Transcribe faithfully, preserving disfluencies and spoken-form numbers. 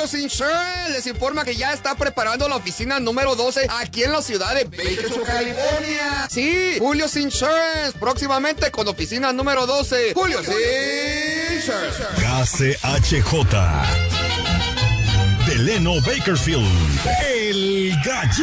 Insurance les informa que ya está preparando la oficina número doce aquí en la ciudad de Bakersfield, California. Sí, Julio's Insurance, próximamente con oficina número doce. Julio's Insurance. K C H J. Delano Bakersfield, el gallo.